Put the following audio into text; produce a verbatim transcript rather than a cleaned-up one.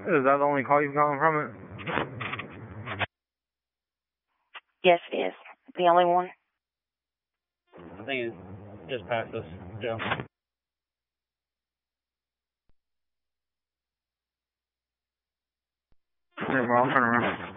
Is that the only call you've gotten from it? Yes, it is. The only one? I think it's just past us, Joe. Yeah, well, I'm turning around.